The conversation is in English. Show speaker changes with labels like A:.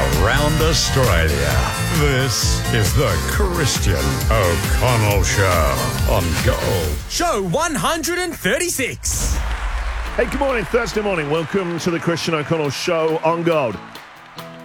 A: around Australia. This is the Christian O'Connell Show on Gold.
B: Show 136.
C: Hey, good morning, Thursday morning. Welcome to the Christian O'Connell Show on Gold.